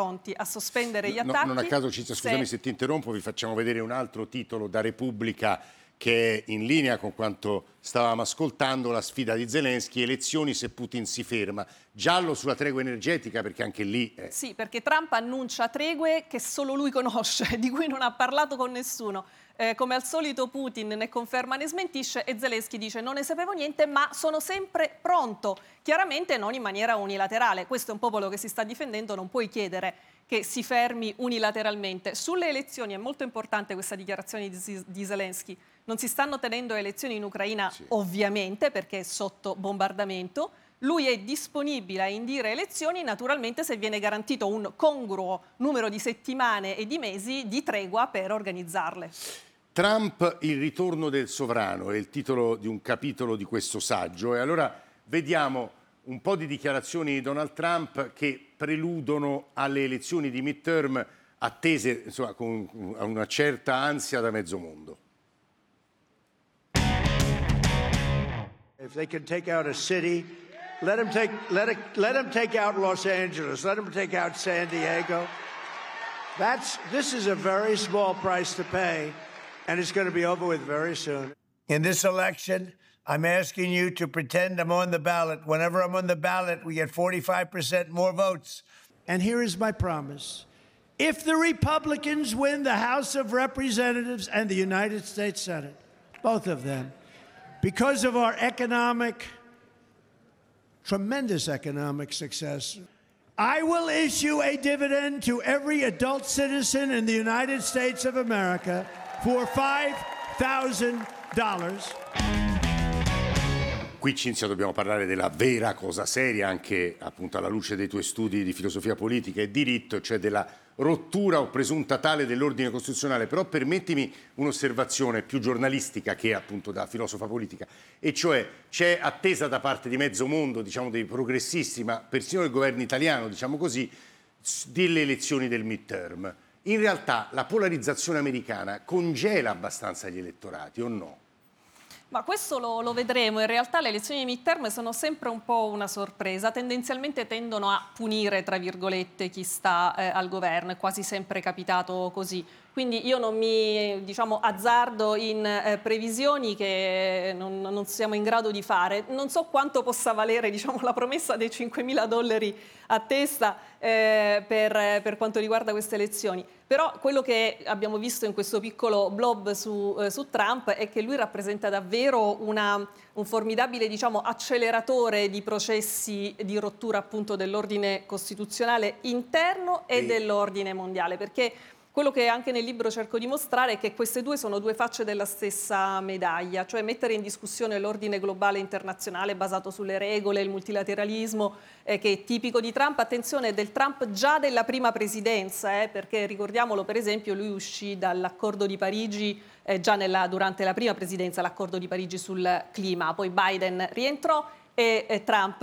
pronti a sospendere gli attacchi. Non a caso, Cinzia, scusami se ti interrompo, vi facciamo vedere un altro titolo da Repubblica che è in linea con quanto stavamo ascoltando, la sfida di Zelensky, elezioni se Putin si ferma. Giallo sulla tregua energetica, perché anche lì... Sì, perché Trump annuncia tregue che solo lui conosce, di cui non ha parlato con nessuno. Come al solito Putin ne conferma né smentisce e Zelensky dice non ne sapevo niente ma sono sempre pronto, chiaramente non in maniera unilaterale. Questo è un popolo che si sta difendendo, non puoi chiedere che si fermi unilateralmente. Sulle elezioni è molto importante questa dichiarazione di Zelensky. Non si stanno tenendo elezioni in Ucraina, sì, ovviamente, perché è sotto bombardamento. Lui è disponibile a indire elezioni, naturalmente, se viene garantito un congruo numero di settimane e di mesi di tregua per organizzarle. Trump, il ritorno del sovrano, è il titolo di un capitolo di questo saggio. E allora vediamo un po' di dichiarazioni di Donald Trump che preludono alle elezioni di midterm attese, insomma, con una certa ansia da mezzo mondo. If they can take out a city, let them take out Los Angeles, let them take out San Diego. This is a very small price to pay, and it's going to be over with very soon. In this election, I'm asking you to pretend I'm on the ballot. Whenever I'm on the ballot, we get 45% more votes. And here is my promise. If the Republicans win the House of Representatives and the United States Senate, both of them, because of our tremendous economic success, I will issue a dividend to every adult citizen in the United States of America for $5,000. Qui, Cinzia, dobbiamo parlare della vera cosa seria, anche appunto alla luce dei tuoi studi di filosofia politica e diritto, cioè della rottura o presunta tale dell'ordine costituzionale. Però permettimi un'osservazione più giornalistica che appunto da filosofa politica, e cioè c'è attesa da parte di mezzo mondo, diciamo dei progressisti, ma persino del governo italiano, diciamo così, delle elezioni del midterm. In realtà la polarizzazione americana congela abbastanza gli elettorati, o no? Ma questo lo vedremo. In realtà le elezioni di midterm sono sempre un po' una sorpresa. Tendenzialmente tendono a punire, tra virgolette, chi sta al governo. È quasi sempre capitato così. Quindi io non mi azzardo in previsioni che non siamo in grado di fare. Non so quanto possa valere la promessa dei $5.000 a testa per quanto riguarda queste elezioni. Però quello che abbiamo visto in questo piccolo blob su Trump è che lui rappresenta davvero un formidabile acceleratore di processi di rottura appunto dell'ordine costituzionale interno e dell'ordine mondiale, perché quello che anche nel libro cerco di mostrare è che queste due sono due facce della stessa medaglia, cioè mettere in discussione l'ordine globale internazionale basato sulle regole, il multilateralismo, che è tipico di Trump. Attenzione, del Trump già della prima presidenza, perché ricordiamolo, per esempio, lui uscì dall'accordo di Parigi durante la prima presidenza, l'accordo di Parigi sul clima, poi Biden rientrò e Trump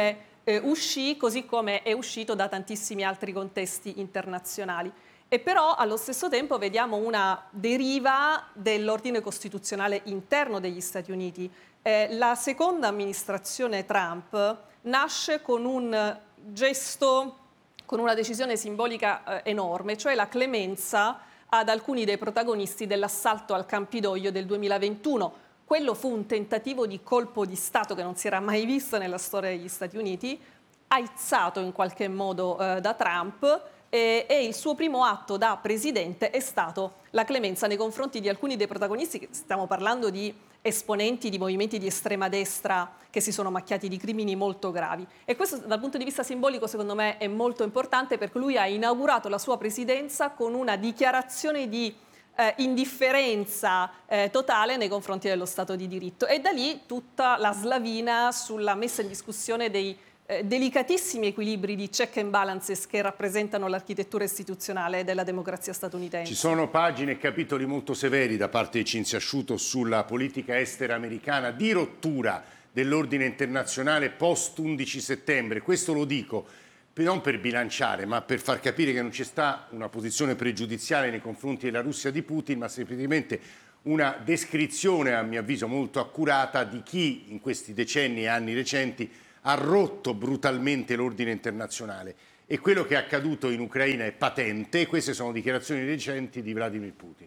uscì, così come è uscito da tantissimi altri contesti internazionali. E però allo stesso tempo vediamo una deriva dell'ordine costituzionale interno degli Stati Uniti. La seconda amministrazione Trump nasce con un gesto, con una decisione simbolica enorme, cioè la clemenza ad alcuni dei protagonisti dell'assalto al Campidoglio del 2021. Quello fu un tentativo di colpo di Stato che non si era mai visto nella storia degli Stati Uniti, aizzato in qualche modo da Trump. E il suo primo atto da presidente è stato la clemenza nei confronti di alcuni dei protagonisti, che stiamo parlando di esponenti di movimenti di estrema destra che si sono macchiati di crimini molto gravi. E questo dal punto di vista simbolico secondo me è molto importante, perché lui ha inaugurato la sua presidenza con una dichiarazione di indifferenza totale nei confronti dello Stato di diritto, e da lì tutta la slavina sulla messa in discussione dei delicatissimi equilibri di check and balances che rappresentano l'architettura istituzionale della democrazia statunitense. Ci sono pagine e capitoli molto severi da parte di Cinzia Asciuto sulla politica estera americana di rottura dell'ordine internazionale post 11 settembre. Questo lo dico non per bilanciare, ma per far capire che non ci sta una posizione pregiudiziale nei confronti della Russia di Putin, ma semplicemente una descrizione, a mio avviso, molto accurata di chi in questi decenni e anni recenti ha rotto brutalmente l'ordine internazionale. e quello che è accaduto in Ucraina è patente. Queste sono dichiarazioni recenti di Vladimir Putin.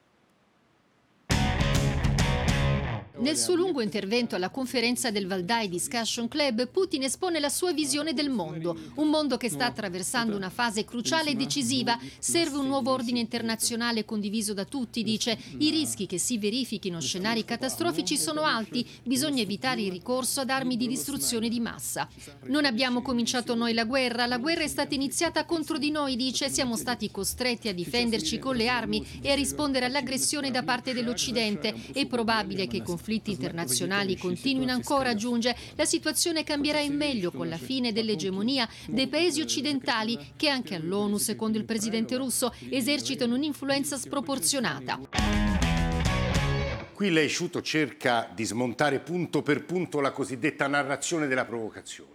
Nel suo lungo intervento alla conferenza del Valdai Discussion Club, Putin espone la sua visione del mondo. Un mondo che sta attraversando una fase cruciale e decisiva. Serve un nuovo ordine internazionale condiviso da tutti, dice. I rischi che si verifichino scenari catastrofici sono alti. Bisogna evitare il ricorso ad armi di distruzione di massa. Non abbiamo cominciato noi la guerra è stata iniziata contro di noi, dice. Siamo stati costretti a difenderci con le armi e a rispondere all'aggressione da parte dell'Occidente. È probabile che i conflitti internazionali continuino ancora, aggiunge. La situazione cambierà in meglio con la fine dell'egemonia dei paesi occidentali che anche all'ONU, secondo il presidente russo, esercitano un'influenza sproporzionata. Qui lei, Sciutto, cerca di smontare punto per punto la cosiddetta narrazione della provocazione.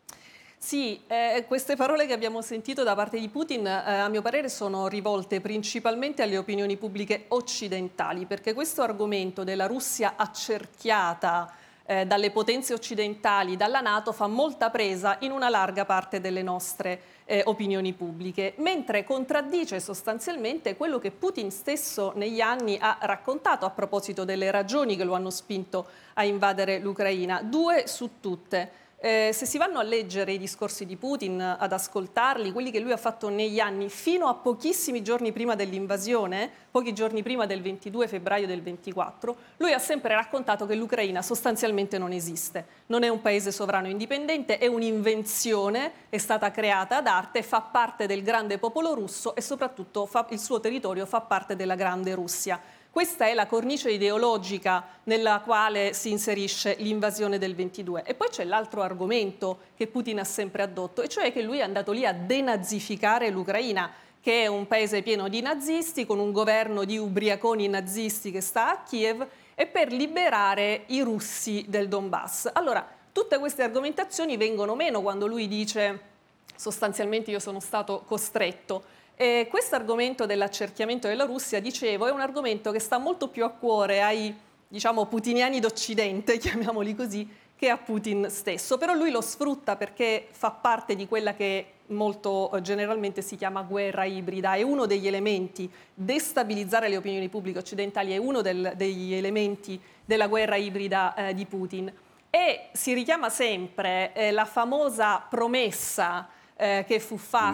Sì, queste parole che abbiamo sentito da parte di Putin, a mio parere, sono rivolte principalmente alle opinioni pubbliche occidentali, perché questo argomento della Russia accerchiata dalle potenze occidentali, dalla NATO, fa molta presa in una larga parte delle nostre opinioni pubbliche, mentre contraddice sostanzialmente quello che Putin stesso negli anni ha raccontato a proposito delle ragioni che lo hanno spinto a invadere l'Ucraina. Due su tutte. Se si vanno a leggere i discorsi di Putin, ad ascoltarli, quelli che lui ha fatto negli anni, fino a pochissimi giorni prima dell'invasione, pochi giorni prima del 22 febbraio del 24, lui ha sempre raccontato che l'Ucraina sostanzialmente non esiste. Non è un paese sovrano indipendente, è un'invenzione, è stata creata ad arte, fa parte del grande popolo russo e soprattutto il suo territorio fa parte della grande Russia. Questa è la cornice ideologica nella quale si inserisce l'invasione del 22. E poi c'è l'altro argomento che Putin ha sempre addotto, e cioè che lui è andato lì a denazificare l'Ucraina, che è un paese pieno di nazisti, con un governo di ubriaconi nazisti che sta a Kiev, e per liberare i russi del Donbass. Allora, tutte queste argomentazioni vengono meno quando lui dice sostanzialmente io sono stato costretto. Questo argomento dell'accerchiamento della Russia, dicevo, è un argomento che sta molto più a cuore ai, diciamo, putiniani d'Occidente, chiamiamoli così, che a Putin stesso. Però lui lo sfrutta perché fa parte di quella che molto generalmente si chiama guerra ibrida. È uno degli elementi, destabilizzare le opinioni pubbliche occidentali è uno degli elementi della guerra ibrida di Putin. E si richiama sempre la famosa promessa che fu fatta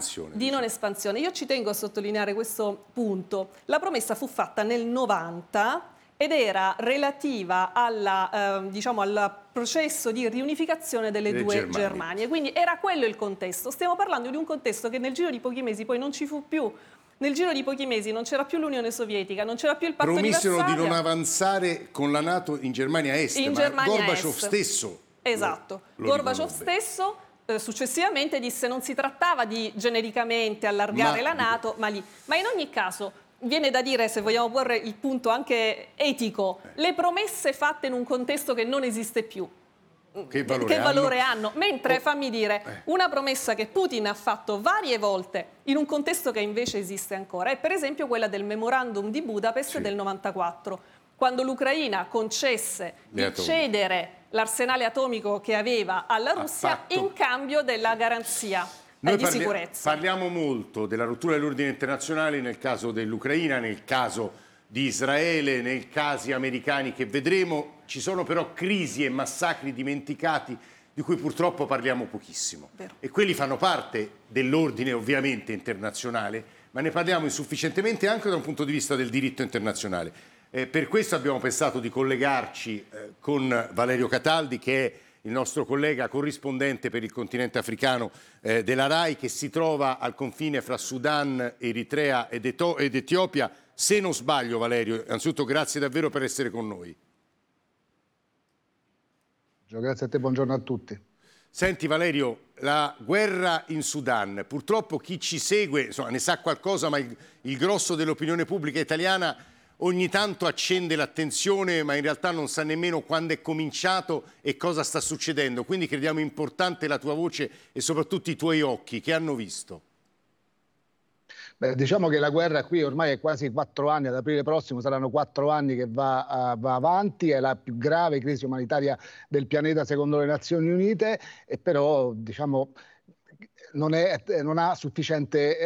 di non espansione. Io ci tengo a sottolineare questo punto. La promessa fu fatta nel 90 ed era relativa diciamo, al processo di riunificazione delle due Germanie. Quindi era quello il contesto. Stiamo parlando di un contesto che nel giro di pochi mesi poi non ci fu più. Nel giro di pochi mesi non c'era più l'Unione Sovietica, non c'era più il patto di Varsavia. Promissero di non avanzare con la NATO in Germania Est, ma Gorbaciov stesso. Esatto, Gorbaciov stesso successivamente disse non si trattava di genericamente allargare la NATO, ma in ogni caso viene da dire, se vogliamo porre il punto anche etico, le promesse fatte in un contesto che non esiste più, che valore hanno? Mentre, fammi dire, una promessa che Putin ha fatto varie volte in un contesto che invece esiste ancora è per esempio quella del memorandum di Budapest del 94, quando l'Ucraina concesse di cedere l'arsenale atomico che aveva alla Russia in cambio della garanzia di sicurezza. Parliamo molto della rottura dell'ordine internazionale nel caso dell'Ucraina, nel caso di Israele, nei casi americani che vedremo. Ci sono però crisi e massacri dimenticati di cui purtroppo parliamo pochissimo. Vero. E quelli fanno parte dell'ordine ovviamente internazionale, ma ne parliamo insufficientemente anche da un punto di vista del diritto internazionale. Per questo abbiamo pensato di collegarci con Valerio Cataldi, che è il nostro collega corrispondente per il continente africano della RAI, che si trova al confine fra Sudan, Eritrea ed Etiopia. Se non sbaglio, Valerio, innanzitutto grazie davvero per essere con noi. Grazie a te, buongiorno a tutti. Senti Valerio, la guerra in Sudan, purtroppo chi ci segue insomma, ne sa qualcosa, ma il grosso dell'opinione pubblica italiana ogni tanto accende l'attenzione, ma in realtà non sa nemmeno quando è cominciato e cosa sta succedendo. Quindi crediamo importante la tua voce e soprattutto i tuoi occhi, che hanno visto. Beh, diciamo che la guerra qui ormai è quasi 4 anni, ad aprile prossimo saranno 4 anni che va avanti, è la più grave crisi umanitaria del pianeta secondo le Nazioni Unite, e però diciamo non ha sufficiente